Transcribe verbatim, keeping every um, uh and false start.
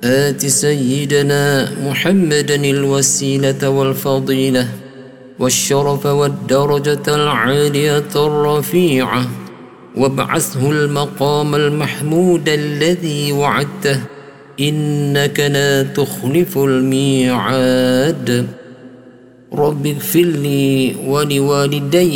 آت سيدنا محمدا الوسيلة والفضيلة والشرف والدرجة العالية الرفيعة، وابعثه المقام المحمود الذي وعدته، إنك لا تخلف الميعاد. رب اغفر لي ولوالدي